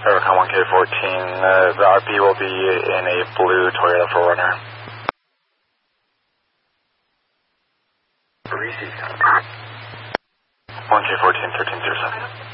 Aircon 1K14, the RP will be in a blue Toyota 4Runner. 1K14, 1307.